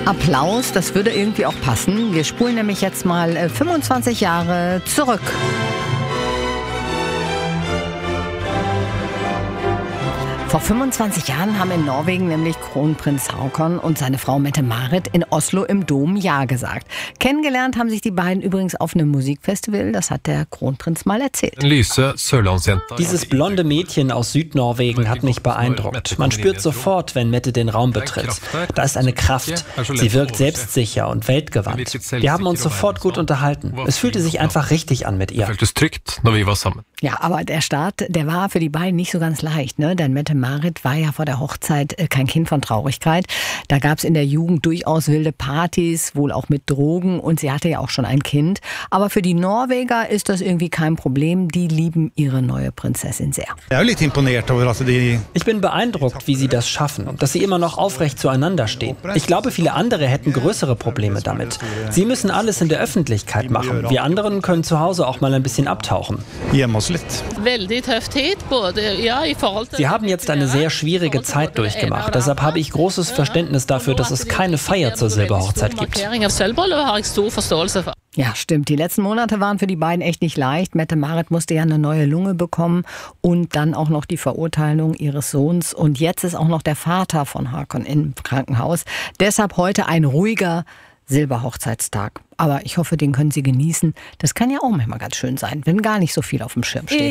Applaus, das würde irgendwie auch passen. Wir spulen nämlich jetzt mal 25 Jahre zurück. Vor 25 Jahren haben in Norwegen nämlich Kronprinz Haakon und seine Frau Mette-Marit in Oslo im Dom Ja gesagt. Kennengelernt haben sich die beiden übrigens auf einem Musikfestival, das hat der Kronprinz mal erzählt. Dieses blonde Mädchen aus Südnorwegen hat mich beeindruckt. Man spürt sofort, wenn Mette den Raum betritt. Da ist eine Kraft. Sie wirkt selbstsicher und weltgewandt. Wir haben uns sofort gut unterhalten. Es fühlte sich einfach richtig an mit ihr. Ja, aber der Start, der war für die beiden nicht so ganz leicht, ne? Denn Mette-Marit war ja vor der Hochzeit kein Kind von Traurigkeit. Da gab es in der Jugend durchaus wilde Partys, wohl auch mit Drogen, und sie hatte ja auch schon ein Kind. Aber für die Norweger ist das irgendwie kein Problem. Die lieben ihre neue Prinzessin sehr. Ich bin beeindruckt, wie sie das schaffen, dass sie immer noch aufrecht zueinander stehen. Ich glaube, viele andere hätten größere Probleme damit. Sie müssen alles in der Öffentlichkeit machen. Wir anderen können zu Hause auch mal ein bisschen abtauchen. Sie haben jetzt eine sehr schwierige Zeit durchgemacht. Deshalb habe ich großes Verständnis dafür, dass es keine Feier zur Silberhochzeit gibt. Ja, stimmt. Die letzten Monate waren für die beiden echt nicht leicht. Mette-Marit musste ja eine neue Lunge bekommen und dann auch noch die Verurteilung ihres Sohns. Und jetzt ist auch noch der Vater von Haakon im Krankenhaus. Deshalb heute ein ruhiger Silberhochzeitstag. Aber ich hoffe, den können Sie genießen. Das kann ja auch manchmal ganz schön sein, wenn gar nicht so viel auf dem Schirm steht.